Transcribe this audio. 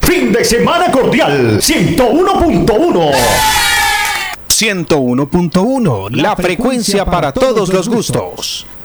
Fin de semana cordial 101.1. 101.1, la frecuencia para todos los gustos.